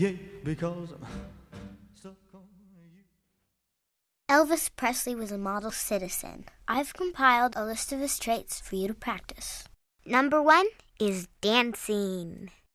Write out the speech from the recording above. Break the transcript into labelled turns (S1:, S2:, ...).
S1: Yeah, because I'm stuck on you.
S2: Elvis Presley was a model citizen. I've compiled a list of his traits for you to practice. Number 1 is dancing.